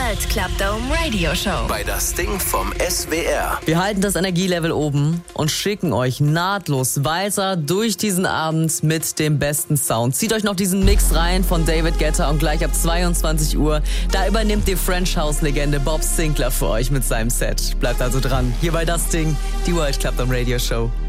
World Club Dome Radio Show. Bei das Ding vom SWR. Wir halten das Energielevel oben und schicken euch nahtlos weiter durch diesen Abend mit dem besten Sound. Zieht euch noch diesen Mix rein von David Guetta und gleich ab 22 Uhr, da übernimmt die French House-Legende Bob Sinclair für euch mit seinem Set. Bleibt also dran, hier bei das Ding, die World Club Dome Radio Show.